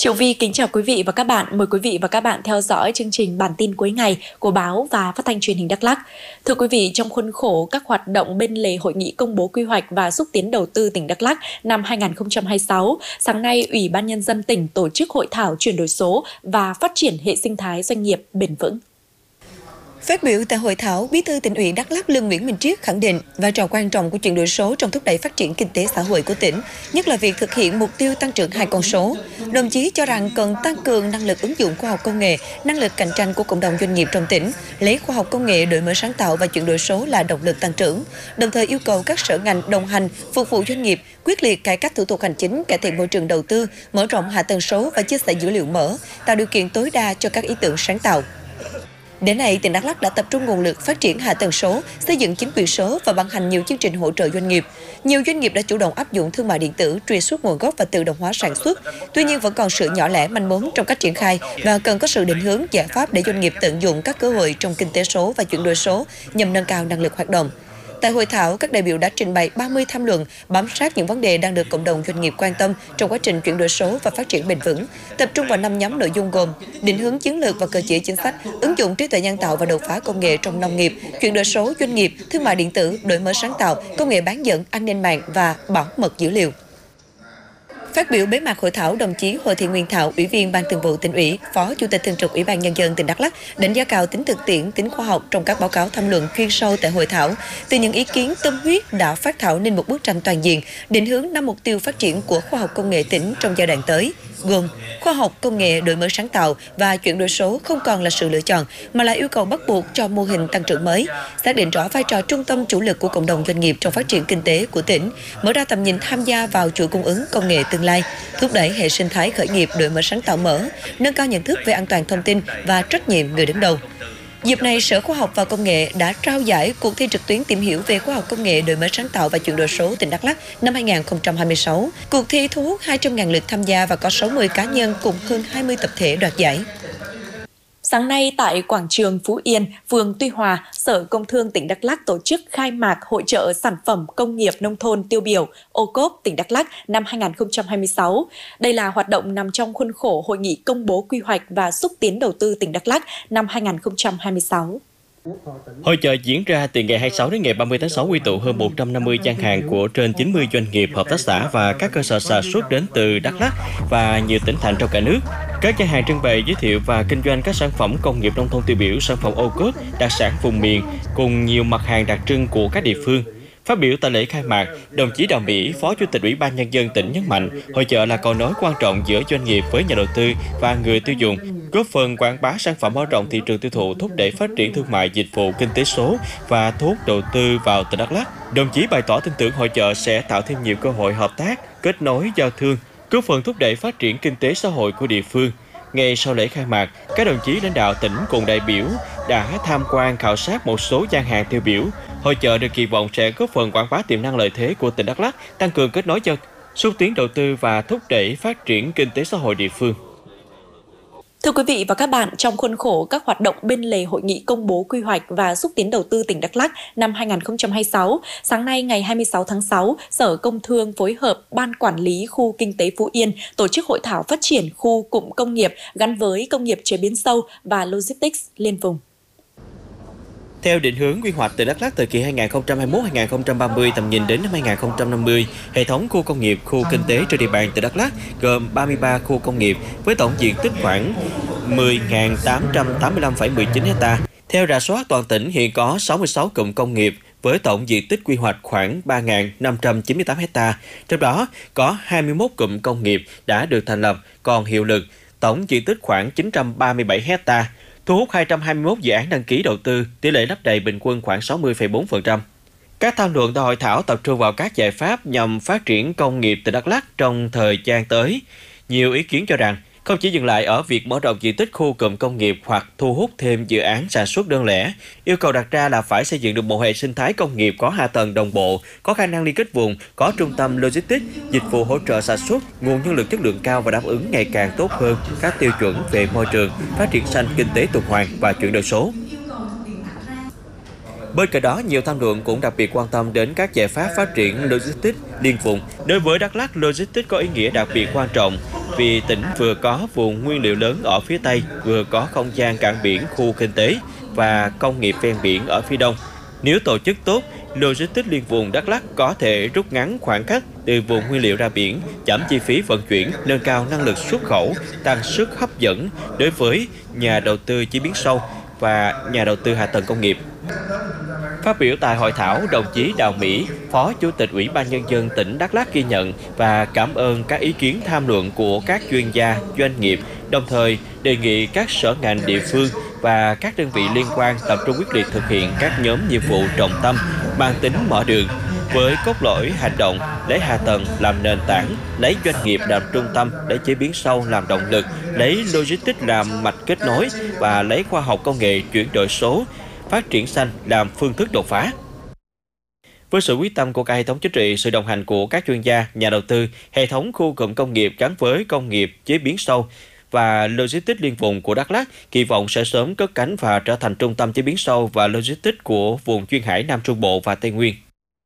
Triệu Vi kính chào quý vị và các bạn. Mời quý vị và các bạn theo dõi chương trình bản tin cuối ngày của báo và phát thanh truyền hình Đắk Lắk. Thưa quý vị, trong khuôn khổ các hoạt động bên lề hội nghị công bố quy hoạch và xúc tiến đầu tư tỉnh Đắk Lắk năm 2026, sáng nay Ủy ban Nhân dân tỉnh tổ chức hội thảo chuyển đổi số và phát triển hệ sinh thái doanh nghiệp bền vững. Phát biểu tại hội thảo, Bí thư Tỉnh ủy Đắk Lắk Lương Nguyễn Minh Triết khẳng định vai trò quan trọng của chuyển đổi số trong thúc đẩy phát triển kinh tế xã hội của tỉnh, nhất là việc thực hiện mục tiêu tăng trưởng 2 con số. Đồng chí cho rằng cần tăng cường năng lực ứng dụng khoa học công nghệ, năng lực cạnh tranh của cộng đồng doanh nghiệp trong tỉnh, lấy khoa học công nghệ, đổi mới sáng tạo và chuyển đổi số là động lực tăng trưởng. Đồng thời yêu cầu các sở ngành đồng hành, phục vụ doanh nghiệp, quyết liệt cải cách thủ tục hành chính, cải thiện môi trường đầu tư, mở rộng hạ tầng số và chia sẻ dữ liệu mở, tạo điều kiện tối đa cho các ý tưởng sáng tạo. Đến nay, tỉnh Đắk Lắk đã tập trung nguồn lực phát triển hạ tầng số, xây dựng chính quyền số và ban hành nhiều chương trình hỗ trợ doanh nghiệp. Nhiều doanh nghiệp đã chủ động áp dụng thương mại điện tử, truy xuất nguồn gốc và tự động hóa sản xuất. Tuy nhiên, vẫn còn sự nhỏ lẻ manh mún trong cách triển khai và cần có sự định hướng giải pháp để doanh nghiệp tận dụng các cơ hội trong kinh tế số và chuyển đổi số nhằm nâng cao năng lực hoạt động. Tại hội thảo, các đại biểu đã trình bày 30 tham luận bám sát những vấn đề đang được cộng đồng doanh nghiệp quan tâm trong quá trình chuyển đổi số và phát triển bền vững, tập trung vào 5 nhóm nội dung gồm định hướng chiến lược và cơ chế chính sách, ứng dụng trí tuệ nhân tạo và đột phá công nghệ trong nông nghiệp, chuyển đổi số doanh nghiệp, thương mại điện tử, đổi mới sáng tạo, công nghệ bán dẫn, an ninh mạng và bảo mật dữ liệu. Phát biểu bế mạc hội thảo, đồng chí Hồ Thị Nguyên Thảo, Ủy viên Ban Thường vụ Tỉnh ủy, Phó Chủ tịch Thường trực Ủy ban Nhân dân tỉnh Đắk Lắk đánh giá cao tính thực tiễn, tính khoa học trong các báo cáo tham luận chuyên sâu tại hội thảo. Từ những ý kiến tâm huyết đã phát thảo nên một bức tranh toàn diện, định hướng 5 mục tiêu phát triển của khoa học công nghệ tỉnh trong giai đoạn tới, gồm khoa học công nghệ, đổi mới sáng tạo và chuyển đổi số không còn là sự lựa chọn mà là yêu cầu bắt buộc cho mô hình tăng trưởng mới, xác định rõ vai trò trung tâm chủ lực của cộng đồng doanh nghiệp trong phát triển kinh tế của tỉnh, mở ra tầm nhìn tham gia vào chuỗi cung ứng công nghệ tương lai, thúc đẩy hệ sinh thái khởi nghiệp đổi mới sáng tạo mở, nâng cao nhận thức về an toàn thông tin và trách nhiệm người đứng đầu. Dịp này, Sở Khoa học và Công nghệ đã trao giải cuộc thi trực tuyến tìm hiểu về khoa học công nghệ, đổi mới sáng tạo và chuyển đổi số tỉnh Đắk Lắk năm 2026. Cuộc thi thu hút 200.000 lượt tham gia và có 60 cá nhân cùng hơn 20 tập thể đoạt giải. Sáng nay tại quảng trường Phú Yên, phường Tuy Hòa, Sở Công Thương tỉnh Đắk Lắk tổ chức khai mạc hội chợ sản phẩm công nghiệp nông thôn tiêu biểu ô-cốp tỉnh Đắk Lắk năm 2026. Đây là hoạt động nằm trong khuôn khổ hội nghị công bố quy hoạch và xúc tiến đầu tư tỉnh Đắk Lắk năm 2026. Hội chợ diễn ra từ ngày 26 đến ngày 30 tháng 6, quy tụ hơn 150 gian hàng của trên 90 doanh nghiệp, hợp tác xã và các cơ sở sản xuất đến từ Đắk Lắk và nhiều tỉnh thành trong cả nước. Các gian hàng trưng bày giới thiệu và kinh doanh các sản phẩm công nghiệp nông thôn tiêu biểu, sản phẩm ô cốp, đặc sản vùng miền cùng nhiều mặt hàng đặc trưng của các địa phương. Phát biểu tại lễ khai mạc, đồng chí Đào Mỹ, Phó Chủ tịch Ủy ban Nhân dân tỉnh nhấn mạnh, hội chợ là cầu nối quan trọng giữa doanh nghiệp với nhà đầu tư và người tiêu dùng, góp phần quảng bá sản phẩm, mở rộng thị trường tiêu thụ, thúc đẩy phát triển thương mại, dịch vụ, kinh tế số và thu hút đầu tư vào tỉnh Đắk Lắk. Đồng chí bày tỏ tin tưởng hội chợ sẽ tạo thêm nhiều cơ hội hợp tác, kết nối giao thương, góp phần thúc đẩy phát triển kinh tế xã hội của địa phương. Ngay sau lễ khai mạc, các đồng chí lãnh đạo tỉnh cùng đại biểu đã tham quan khảo sát một số gian hàng tiêu biểu. Hội chợ được kỳ vọng sẽ góp phần quảng bá tiềm năng lợi thế của tỉnh Đắk Lắk, tăng cường kết nối xúc tiến đầu tư và thúc đẩy phát triển kinh tế xã hội địa phương. Thưa quý vị và các bạn, trong khuôn khổ các hoạt động bên lề hội nghị công bố quy hoạch và xúc tiến đầu tư tỉnh Đắk Lắk năm 2026, sáng nay ngày 26 tháng 6, Sở Công Thương phối hợp Ban Quản lý Khu Kinh tế Phú Yên tổ chức hội thảo phát triển khu cụm công nghiệp gắn với công nghiệp chế biến sâu và logistics liên vùng. Theo định hướng quy hoạch tỉnh Đắk Lắk thời kỳ 2021-2030, tầm nhìn đến năm 2050, hệ thống khu công nghiệp, khu kinh tế trên địa bàn tỉnh Đắk Lắk gồm 33 khu công nghiệp với tổng diện tích khoảng 10.885,19 ha. Theo rà soát, toàn tỉnh hiện có 66 cụm công nghiệp với tổng diện tích quy hoạch khoảng 3.598 ha. Trong đó có 21 cụm công nghiệp đã được thành lập còn hiệu lực, tổng diện tích khoảng 937 ha. Thu hút 221 dự án đăng ký đầu tư, tỷ lệ lấp đầy bình quân khoảng 60,4%. Các tham luận tại hội thảo tập trung vào các giải pháp nhằm phát triển công nghiệp tỉnh Đắk Lắk trong thời gian tới. Nhiều ý kiến cho rằng không chỉ dừng lại ở việc mở rộng diện tích khu cụm công nghiệp hoặc thu hút thêm dự án sản xuất đơn lẻ, yêu cầu đặt ra là phải xây dựng được một hệ sinh thái công nghiệp có hạ tầng đồng bộ, có khả năng liên kết vùng, có trung tâm logistics, dịch vụ hỗ trợ sản xuất, nguồn nhân lực chất lượng cao và đáp ứng ngày càng tốt hơn các tiêu chuẩn về môi trường, phát triển xanh, kinh tế tuần hoàn và chuyển đổi số. Bên cạnh đó, nhiều tham luận cũng đặc biệt quan tâm đến các giải pháp phát triển logistics liên vùng. Đối với Đắk Lắk, logistics có ý nghĩa đặc biệt quan trọng vì tỉnh vừa có vùng nguyên liệu lớn ở phía Tây, vừa có không gian cảng biển, khu kinh tế và công nghiệp ven biển ở phía Đông. Nếu tổ chức tốt, logistics liên vùng Đắk Lắk có thể rút ngắn khoảng cách từ vùng nguyên liệu ra biển, giảm chi phí vận chuyển, nâng cao năng lực xuất khẩu, tăng sức hấp dẫn đối với nhà đầu tư chế biến sâu và nhà đầu tư hạ tầng công nghiệp. Phát biểu tại hội thảo, đồng chí Đào Mỹ, Phó Chủ tịch Ủy ban Nhân dân tỉnh Đắk Lắk ghi nhận và cảm ơn các ý kiến tham luận của các chuyên gia, doanh nghiệp, đồng thời đề nghị các sở ngành địa phương và các đơn vị liên quan tập trung quyết liệt thực hiện các nhóm nhiệm vụ trọng tâm mang tính mở đường, với cốt lõi hành động, lấy hạ tầng làm nền tảng, lấy doanh nghiệp làm trung tâm, lấy chế biến sâu làm động lực, lấy logistics làm mạch kết nối và lấy khoa học công nghệ chuyển đổi số, phát triển xanh làm phương thức đột phá. Với sự quyết tâm của cả hệ thống chính trị, sự đồng hành của các chuyên gia, nhà đầu tư, hệ thống khu cụm công nghiệp gắn với công nghiệp chế biến sâu và logistics liên vùng của Đắk Lắk kỳ vọng sẽ sớm cất cánh và trở thành trung tâm chế biến sâu và logistics của vùng duyên hải Nam Trung Bộ và Tây Nguyên.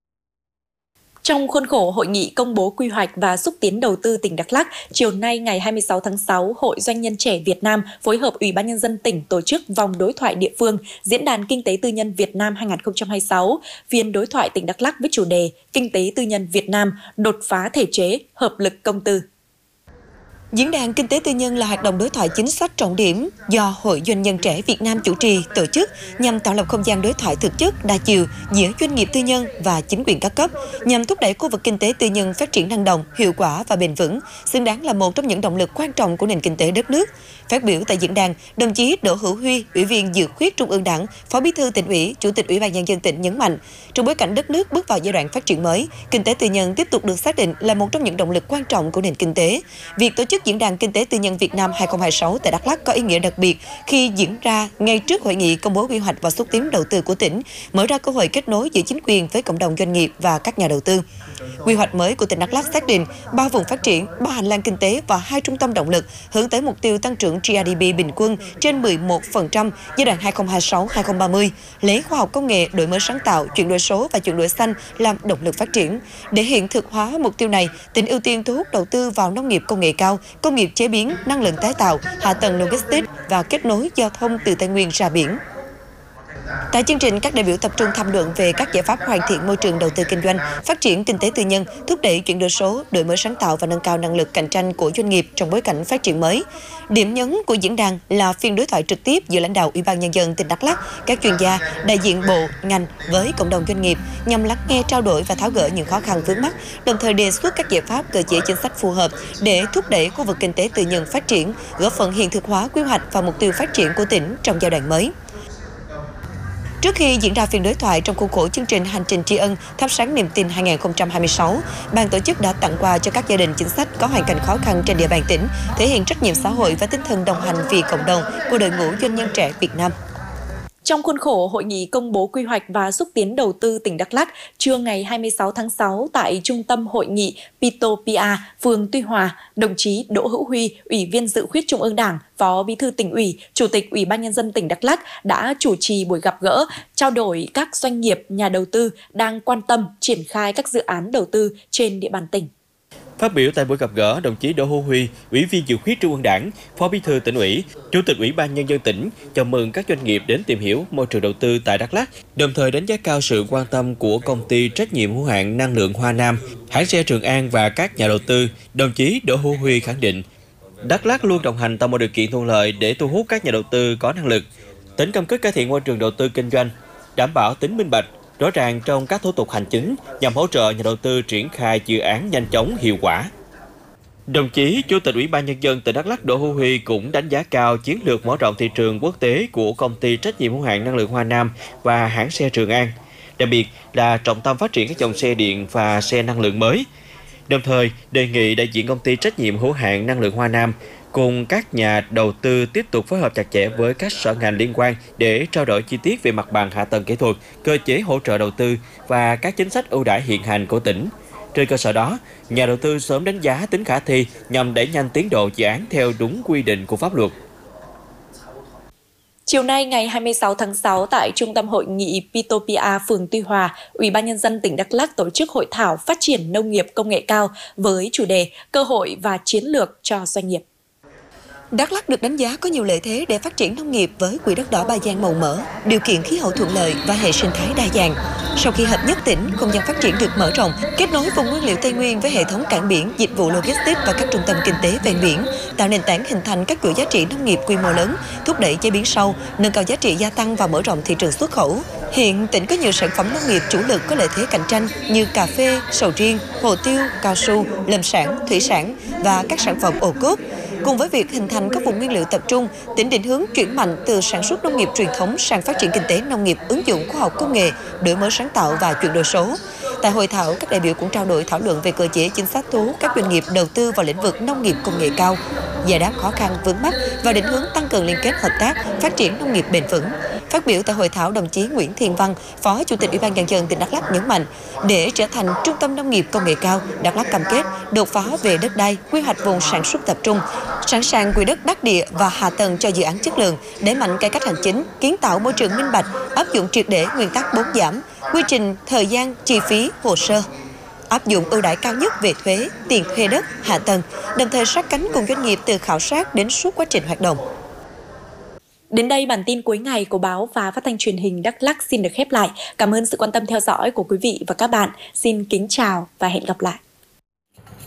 Trong khuôn khổ hội nghị công bố quy hoạch và xúc tiến đầu tư tỉnh Đắk Lắk, chiều nay ngày 26 tháng 6, Hội Doanh nhân trẻ Việt Nam phối hợp Ủy ban Nhân dân tỉnh tổ chức vòng đối thoại địa phương Diễn đàn Kinh tế Tư nhân Việt Nam 2026, phiên đối thoại tỉnh Đắk Lắk với chủ đề Kinh tế tư nhân Việt Nam, đột phá thể chế, hợp lực công tư. Diễn đàn Kinh tế tư nhân là hoạt động đối thoại chính sách trọng điểm do Hội Doanh nhân trẻ Việt Nam chủ trì tổ chức nhằm tạo lập không gian đối thoại thực chất đa chiều giữa doanh nghiệp tư nhân và chính quyền các cấp, nhằm thúc đẩy khu vực kinh tế tư nhân phát triển năng động, hiệu quả và bền vững, xứng đáng là một trong những động lực quan trọng của nền kinh tế đất nước. Phát biểu tại diễn đàn, đồng chí Đỗ Hữu Huy, Ủy viên Dự khuyết Trung ương Đảng, Phó Bí thư Tỉnh ủy, Chủ tịch Ủy ban Nhân dân tỉnh nhấn mạnh, trong bối cảnh đất nước bước vào giai đoạn phát triển mới, kinh tế tư nhân tiếp tục được xác định là một trong những động lực quan trọng của nền kinh tế. Việc tổ chức Diễn đàn Kinh tế Tư nhân Việt Nam 2026 tại Đắk Lắk có ý nghĩa đặc biệt khi diễn ra ngay trước hội nghị công bố quy hoạch và xúc tiến đầu tư của tỉnh, mở ra cơ hội kết nối giữa chính quyền với cộng đồng doanh nghiệp và các nhà đầu tư. Quy hoạch mới của tỉnh Đắk Lắk xác định 3 vùng phát triển, 3 hành lang kinh tế và 2 trung tâm động lực hướng tới mục tiêu tăng trưởng GDP bình quân trên 11% giai đoạn 2026-2030, lấy khoa học công nghệ, đổi mới sáng tạo, chuyển đổi số và chuyển đổi xanh làm động lực phát triển. Để hiện thực hóa mục tiêu này, tỉnh ưu tiên thu hút đầu tư vào nông nghiệp công nghệ cao, công nghiệp chế biến, năng lượng tái tạo, hạ tầng logistics và kết nối giao thông từ Tây Nguyên ra biển. Tại chương trình, các đại biểu tập trung tham luận về các giải pháp hoàn thiện môi trường đầu tư kinh doanh, phát triển kinh tế tư nhân, thúc đẩy chuyển đổi số, đổi mới sáng tạo và nâng cao năng lực cạnh tranh của doanh nghiệp trong bối cảnh phát triển mới. Điểm nhấn của diễn đàn là phiên đối thoại trực tiếp giữa lãnh đạo Ủy ban Nhân dân tỉnh Đắk Lắk, các chuyên gia, đại diện bộ, ngành với cộng đồng doanh nghiệp nhằm lắng nghe, trao đổi và tháo gỡ những khó khăn vướng mắc, đồng thời đề xuất các giải pháp cơ chế chính sách phù hợp để thúc đẩy khu vực kinh tế tư nhân phát triển, góp phần hiện thực hóa quy hoạch và mục tiêu phát triển của tỉnh trong giai đoạn mới. Trước khi diễn ra phiên đối thoại trong khuôn khổ chương trình Hành trình tri ân thắp sáng niềm tin 2026, ban tổ chức đã tặng quà cho các gia đình chính sách có hoàn cảnh khó khăn trên địa bàn tỉnh, thể hiện trách nhiệm xã hội và tinh thần đồng hành vì cộng đồng của đội ngũ doanh nhân trẻ Việt Nam. Trong khuôn khổ hội nghị công bố quy hoạch và xúc tiến đầu tư tỉnh Đắk Lắk, trưa ngày 26 tháng 6 tại Trung tâm Hội nghị Pitopia, phường Tuy Hòa, đồng chí Đỗ Hữu Huy, Ủy viên Dự khuyết Trung ương Đảng, Phó Bí thư Tỉnh ủy, Chủ tịch Ủy ban Nhân dân tỉnh Đắk Lắk đã chủ trì buổi gặp gỡ, trao đổi các doanh nghiệp, nhà đầu tư đang quan tâm triển khai các dự án đầu tư trên địa bàn tỉnh. Phát biểu tại buổi gặp gỡ, đồng chí Đỗ Hữu Huy, Ủy viên Dự khuyết Trung ương Đảng, Phó Bí thư Tỉnh ủy, Chủ tịch Ủy ban Nhân dân tỉnh chào mừng các doanh nghiệp đến tìm hiểu môi trường đầu tư tại Đắk Lắk, đồng thời đánh giá cao sự quan tâm của công ty trách nhiệm hữu hạn năng lượng Hoa Nam, hãng xe Trường An và các nhà đầu tư. Đồng chí Đỗ Hữu Huy khẳng định, Đắk Lắk luôn đồng hành tạo mọi điều kiện thuận lợi để thu hút các nhà đầu tư có năng lực. Tỉnh cam kết cải thiện môi trường đầu tư kinh doanh, đảm bảo tính minh bạch, rõ ràng trong các thủ tục hành chính nhằm hỗ trợ nhà đầu tư triển khai dự án nhanh chóng, hiệu quả. Đồng chí Chủ tịch Ủy ban Nhân dân tỉnh Đắk Lắk Đỗ Hữu Huy cũng đánh giá cao chiến lược mở rộng thị trường quốc tế của công ty trách nhiệm hữu hạn năng lượng Hoa Nam và hãng xe Trường An, đặc biệt là trọng tâm phát triển các dòng xe điện và xe năng lượng mới. Đồng thời đề nghị đại diện công ty trách nhiệm hữu hạn năng lượng Hoa Nam cùng các nhà đầu tư tiếp tục phối hợp chặt chẽ với các sở ngành liên quan để trao đổi chi tiết về mặt bằng hạ tầng kỹ thuật, cơ chế hỗ trợ đầu tư và các chính sách ưu đãi hiện hành của tỉnh. Trên cơ sở đó, nhà đầu tư sớm đánh giá tính khả thi nhằm đẩy nhanh tiến độ dự án theo đúng quy định của pháp luật. Chiều nay ngày 26 tháng 6 tại Trung tâm Hội nghị Pitopia, phường Tuy Hòa, Ủy ban Nhân dân tỉnh Đắk Lắk tổ chức hội thảo phát triển nông nghiệp công nghệ cao với chủ đề cơ hội và chiến lược cho doanh nghiệp. Đắk Lắk được đánh giá có nhiều lợi thế để phát triển nông nghiệp với quỹ đất đỏ Ba Giang màu mỡ, điều kiện khí hậu thuận lợi và hệ sinh thái đa dạng. Sau khi hợp nhất tỉnh, không gian phát triển được mở rộng, kết nối vùng nguyên liệu Tây Nguyên với hệ thống cảng biển, dịch vụ logistics và các trung tâm kinh tế ven biển, tạo nền tảng hình thành các chuỗi giá trị nông nghiệp quy mô lớn, thúc đẩy chế biến sâu, nâng cao giá trị gia tăng và mở rộng thị trường xuất khẩu. Hiện tỉnh có nhiều sản phẩm nông nghiệp chủ lực có lợi thế cạnh tranh như cà phê, sầu riêng, hồ tiêu, cao su, lâm sản, thủy sản và các sản phẩm ô cốp. Cùng với việc hình thành các vùng nguyên liệu tập trung, tỉnh định hướng chuyển mạnh từ sản xuất nông nghiệp truyền thống sang phát triển kinh tế nông nghiệp ứng dụng khoa học công nghệ, đổi mới sáng tạo và chuyển đổi số. Tại hội thảo, các đại biểu cũng trao đổi thảo luận về cơ chế chính sách thu hút các doanh nghiệp đầu tư vào lĩnh vực nông nghiệp công nghệ cao, giải đáp khó khăn vướng mắc và định hướng tăng cường liên kết hợp tác, phát triển nông nghiệp bền vững. Phát biểu tại hội thảo, đồng chí Nguyễn Thiên Văn, Phó Chủ tịch Ủy ban Nhân dân tỉnh Đắk Lắk nhấn mạnh, để trở thành trung tâm nông nghiệp công nghệ cao, Đắk Lắk cam kết đột phá về đất đai, quy hoạch vùng sản xuất tập trung, sẵn sàng quỹ đất đắc địa và hạ tầng cho dự án chất lượng, đẩy mạnh cải cách hành chính, kiến tạo môi trường minh bạch, áp dụng triệt để nguyên tắc 4 giảm, quy trình, thời gian, chi phí, hồ sơ, áp dụng ưu đãi cao nhất về thuế, tiền thuê đất, hạ tầng, đồng thời sát cánh cùng doanh nghiệp từ khảo sát đến suốt quá trình hoạt động. Đến đây, bản tin cuối ngày của báo và phát thanh truyền hình Đắk Lắk xin được khép lại. Cảm ơn sự quan tâm theo dõi của quý vị và các bạn. Xin kính chào và hẹn gặp lại.